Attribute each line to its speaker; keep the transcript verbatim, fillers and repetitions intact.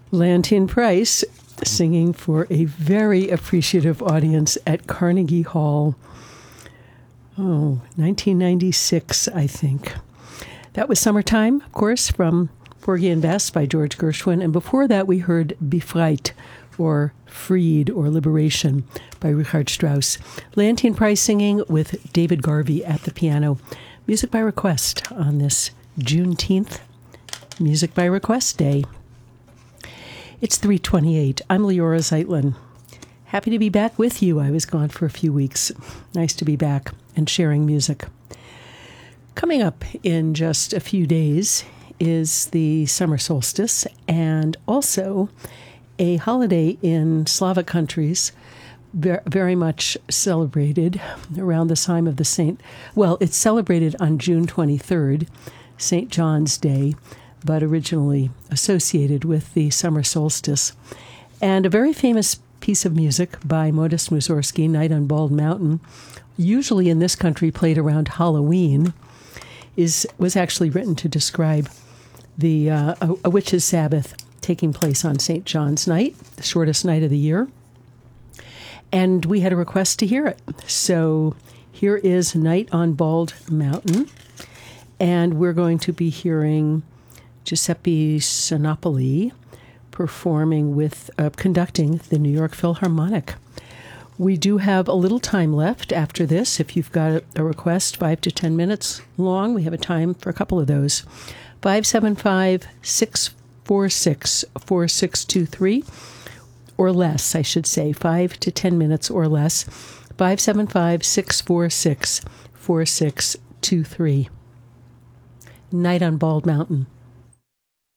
Speaker 1: Leontyne Price singing for a very appreciative audience at Carnegie Hall. Oh, nineteen ninety-six, I think. That was Summertime, of course, from Porgy and Bess by George Gershwin. And before that, we heard Befreit, or Freed, or Liberation, by Richard Strauss. Leontyne Price singing with David Garvey at the piano. Music by request on this Juneteenth Music by Request Day. It's three twenty-eight. I'm Leora Zeitlin. Happy to be back with you. I was gone for a few weeks. Nice to be back and sharing music. Coming up in just a few days is the summer solstice, and also a holiday in Slavic countries very much celebrated around the time of the Saint. Well, it's celebrated on June twenty-third, Saint John's Day, but originally associated with the summer solstice. And a very famous piece of music by Modest Mussorgsky, Night on Bald Mountain, usually in this country played around Halloween, is was actually written to describe the uh, a, a witch's Sabbath taking place on Saint John's Night, the shortest night of the year. And we had a request to hear it. So here is Night on Bald Mountain. And we're going to be hearing Giuseppe Sinopoli performing with, uh, conducting the New York Philharmonic. We do have a little time left after this. If you've got a request, five to ten minutes long, we have a time for a couple of those. five seven five, six four six, four six two three, or less, I should say, five to ten minutes or less. five seven five, six four six, four six two three. Night on Bald Mountain.